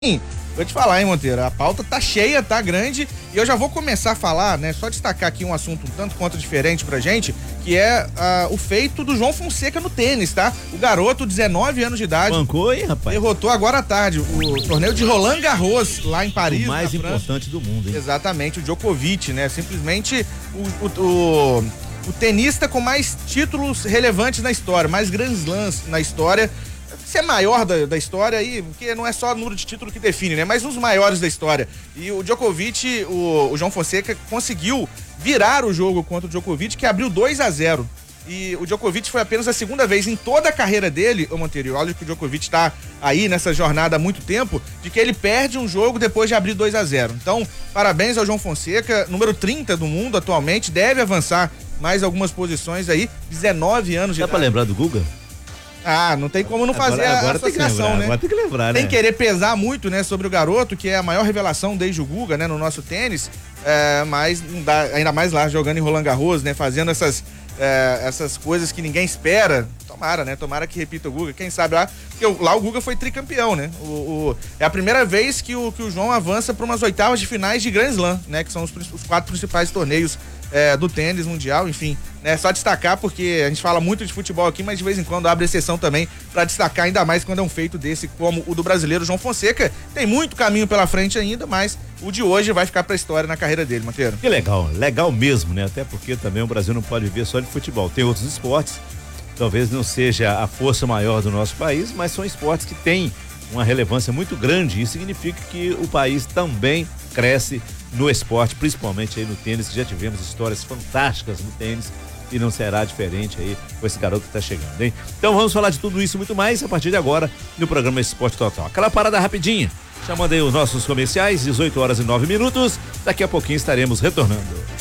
Vou te falar, hein, Monteiro, a pauta tá cheia, tá grande, e eu já vou começar a falar, né, só destacar aqui um assunto um tanto quanto diferente pra gente, que é o feito do João Fonseca no tênis, tá? O garoto, 19 anos de idade. Bancou, hein, rapaz? Derrotou agora à tarde o torneio de Roland Garros, lá em Paris, o mais importante do mundo, hein? Exatamente, o Djokovic, né? Simplesmente o tenista com mais títulos relevantes na história, mais Grand Slams na história. Se é maior da história aí, porque não é só o número de título que define, né? Mas os maiores da história. E o Djokovic, o João Fonseca conseguiu virar o jogo contra o Djokovic, que abriu 2-0. E o Djokovic foi apenas a segunda vez em toda a carreira dele, ô Monteiro, olha que o Djokovic tá aí nessa jornada há muito tempo, de que ele perde um jogo depois de abrir 2-0. Então, parabéns ao João Fonseca, número 30 do mundo atualmente, deve avançar mais algumas posições aí, 19 anos de idade. Dá pra lembrar do Guga? Ah, não tem como não fazer agora a associação, né? Agora tem que lembrar, Sem né? querer pesar muito, né, sobre o garoto, que é a maior revelação desde o Guga, né, no nosso tênis, mas não dá, ainda mais lá jogando em Roland Garros, né, fazendo essas coisas que ninguém espera. Tomara, né? Tomara que repita o Guga, quem sabe lá, porque lá o Guga foi tricampeão, né? É a primeira vez que o João avança para umas oitavas de finais de Grand Slam, né, que são os 4 principais torneios do tênis mundial, enfim, né? Só destacar porque a gente fala muito de futebol aqui, mas de vez em quando abre exceção também para destacar, ainda mais quando é um feito desse como o do brasileiro João Fonseca. Tem muito caminho pela frente ainda, mas o de hoje vai ficar pra história na carreira dele, Monteiro. Que legal mesmo, né? Até porque também o Brasil não pode viver só de futebol, tem outros esportes, talvez não seja a força maior do nosso país, mas são esportes que têm uma relevância muito grande. Isso significa que o país também cresce no esporte, principalmente aí no tênis, que já tivemos histórias fantásticas no tênis e não será diferente aí com esse garoto que tá chegando, hein? Então vamos falar de tudo isso e muito mais a partir de agora no programa Esporte Total. Aquela parada rapidinha, chamando aí os nossos comerciais, 18h09, daqui a pouquinho estaremos retornando.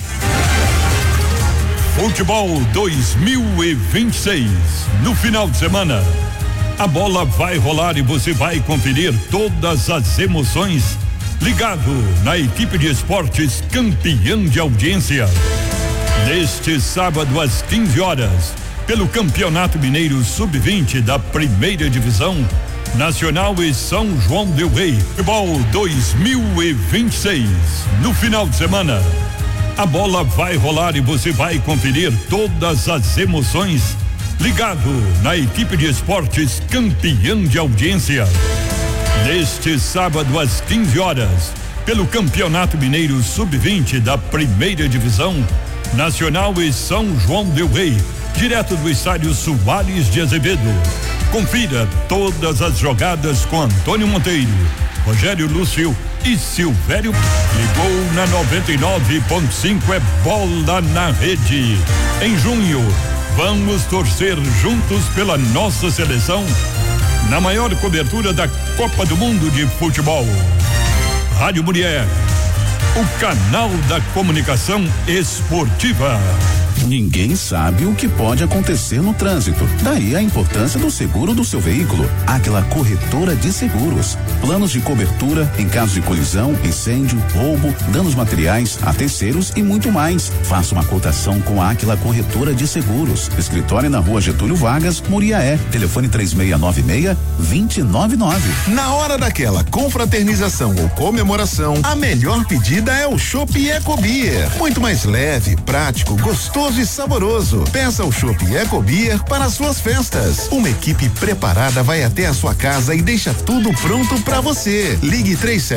Futebol 2026, no final de semana, a bola vai rolar e você vai conferir todas as emoções ligado na equipe de esportes campeã de audiência. Neste sábado às 15 horas, pelo Campeonato Mineiro Sub-20 da Primeira Divisão Nacional e São João del Rei, Futebol 2026, no final de semana, a bola vai rolar e você vai conferir todas as emoções ligado na equipe de esportes campeã de audiência. Neste sábado às 15 horas, pelo Campeonato Mineiro Sub-20 da Primeira Divisão Nacional e São João del Rei, direto do estádio Soares de Azevedo. Confira todas as jogadas com Antônio Monteiro, Rogério Lúcio e Silvério. Ligou na 99.5, é bola na rede. Em junho, vamos torcer juntos pela nossa seleção na maior cobertura da Copa do Mundo de Futebol. Rádio Mulher, o canal da comunicação esportiva. Ninguém sabe o que pode acontecer no trânsito. Daí a importância do seguro do seu veículo. Aquela corretora de seguros. Planos de cobertura em caso de colisão, incêndio, roubo, danos materiais a terceiros e muito mais. Faça uma cotação com a Aquila Corretora de Seguros. Escritório na Rua Getúlio Vargas, Muriaé. Telefone 3696-2099. Na hora daquela confraternização ou comemoração, a melhor pedida é o Chopp Ecobeer. Muito mais leve, prático, gostoso e saboroso. Peça o Chopp Ecobeer para as suas festas. Uma equipe preparada vai até a sua casa e deixa tudo pronto para você. Ligue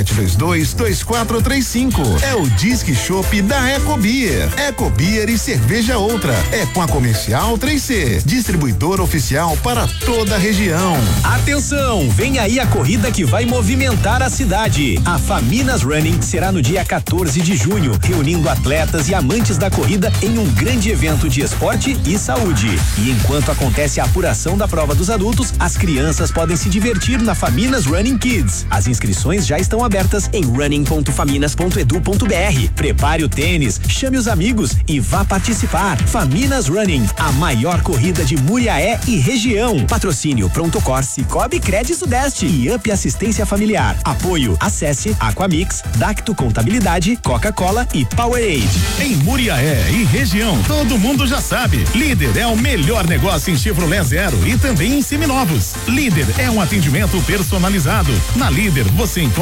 3722-2435. É o Disque Chopp da Ecobeer. Ecobeer e cerveja outra. É com a Comercial 3C, distribuidor oficial para toda a região. Atenção, vem aí a corrida que vai movimentar a cidade. A Faminas Running será no dia 14 de junho, reunindo atletas e amantes da corrida em um grande evento de esporte e saúde. E enquanto acontece a apuração da prova dos adultos, as crianças podem se divertir na Faminas Running Kids. As inscrições já estão abertas em running.faminas.edu.br. Prepare o tênis, chame os amigos e vá participar. Faminas Running, a maior corrida de Muriaé e região. Patrocínio Prontocor, Cicobi Crédito Sudeste e Up Assistência Familiar. Apoio, acesse Aquamix, Dacto Contabilidade, Coca-Cola e Powerade. Em Muriaé e região, Todo mundo já sabe, Líder é o melhor negócio em Chevrolet Zero e também em seminovos. Líder é um atendimento personalizado. Na Líder você encontra